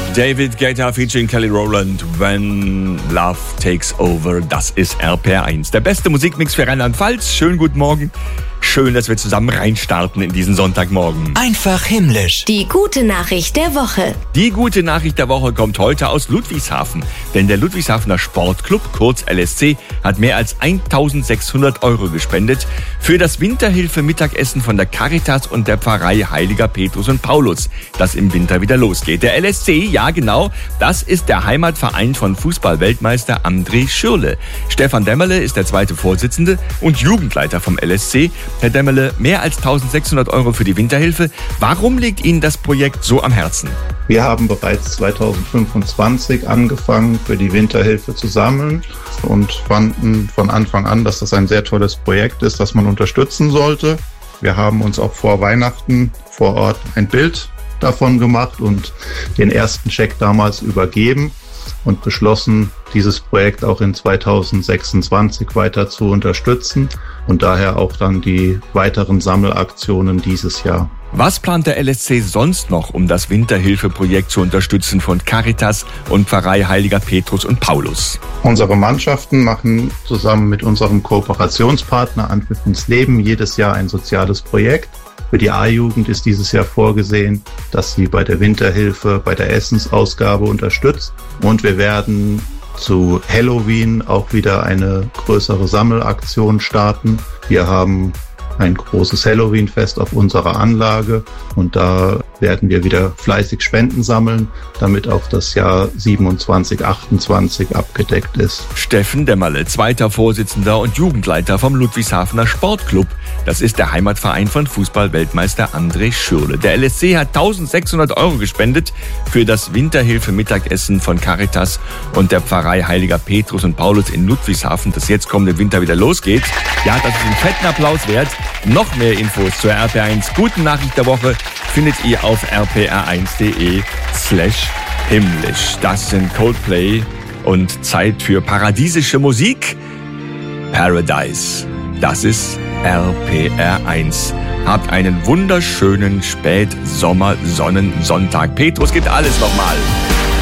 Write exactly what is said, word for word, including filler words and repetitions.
David Guetta featuring Kelly Rowland, When Love Takes Over. Das ist R P R eins. Der beste Musikmix für Rheinland-Pfalz. Schönen guten Morgen. Schön, dass wir zusammen reinstarten in diesen Sonntagmorgen. Einfach himmlisch. Die gute Nachricht der Woche. Die gute Nachricht der Woche kommt heute aus Ludwigshafen. Denn der Ludwigshafener Sportclub, kurz L S C, hat mehr als eintausendsechshundert Euro gespendet für das Winterhilfe-Mittagessen von der Caritas und der Pfarrei Heiliger Petrus und Paulus, das im Winter wieder losgeht. Der L S C, ja genau, das ist der Heimatverein von Fußball-Weltmeister André Schürrle. Stefan Dämmerle ist der zweite Vorsitzende und Jugendleiter vom L S C. Herr Dämmerle, mehr als eintausendsechshundert Euro für die Winterhilfe. Warum liegt Ihnen das Projekt so am Herzen? Wir haben bereits zweitausendfünfundzwanzig angefangen, für die Winterhilfe zu sammeln und fanden von Anfang an, dass das ein sehr tolles Projekt ist, das man unterstützen sollte. Wir haben uns auch vor Weihnachten vor Ort ein Bild davon gemacht und den ersten Scheck damals übergeben und beschlossen, dieses Projekt auch in zweitausendsechsundzwanzig weiter zu unterstützen und daher auch dann die weiteren Sammelaktionen dieses Jahr. Was plant der L S C sonst noch, um das Winterhilfeprojekt zu unterstützen von Caritas und Pfarrei Heiliger Petrus und Paulus? Unsere Mannschaften machen zusammen mit unserem Kooperationspartner Anpfiff ins Leben jedes Jahr ein soziales Projekt. Für die A-Jugend ist dieses Jahr vorgesehen, dass sie bei der Winterhilfe, bei der Essensausgabe unterstützt. Und wir werden zu Halloween auch wieder eine größere Sammelaktion starten. Wir haben ein großes Halloween-Fest auf unserer Anlage und da werden wir wieder fleißig Spenden sammeln, damit auch das Jahr siebenundzwanzig achtundzwanzig abgedeckt ist. Steffen Dämmerle, zweiter Vorsitzender und Jugendleiter vom Ludwigshafener Sportclub. Das ist der Heimatverein von Fußball-Weltmeister André Schürrle. Der L S C hat eintausendsechshundert Euro gespendet für das Winterhilfe-Mittagessen von Caritas und der Pfarrei Heiliger Petrus und Paulus in Ludwigshafen, das jetzt kommende Winter wieder losgeht. Ja, das ist einen fetten Applaus wert. Noch mehr Infos zur R P R eins Guten Nachricht der Woche findet ihr auf r p r eins punkt d e slash himmlisch. Das sind Coldplay und Zeit für paradiesische Musik. Paradise. Das ist R P R eins. Habt einen wunderschönen Spätsommer-Sonnensonntag. Petrus gibt alles nochmal.